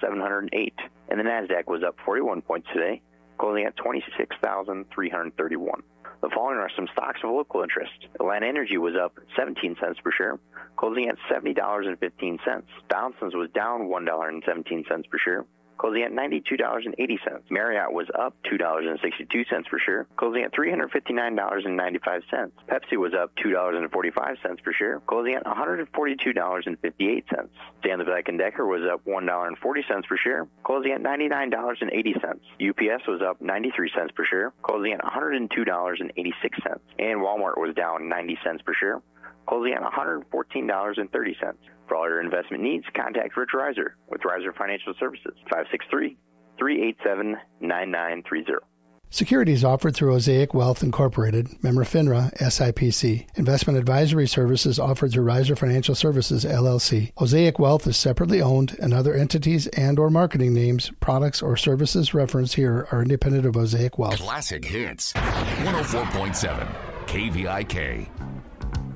708. And the NASDAQ was up 41 points today, closing at 26,331. The following are some stocks of local interest. Atlanta Energy was up 17 cents per share, closing at $70.15. Donaldson's was down $1.17 per share, closing at $92.80. Marriott was up $2.62 per share, closing at $359.95. Pepsi was up $2.45 per share, closing at $142.58. Stanley Black & Decker was up $1.40 per share, closing at $99.80. UPS was up 93 cents per share, closing at $102.86. And Walmart was down 90 cents per share, closing at $114.30. For all your investment needs, contact Rich Reiser with Reiser Financial Services, 563-387-9930. Securities offered through Osaic Wealth Incorporated, member FINRA, SIPC. Investment advisory services offered through Reiser Financial Services, LLC. Osaic Wealth is separately owned, and other entities and or marketing names, products, or services referenced here are independent of Osaic Wealth. Classic Hits, 104.7, KVIK.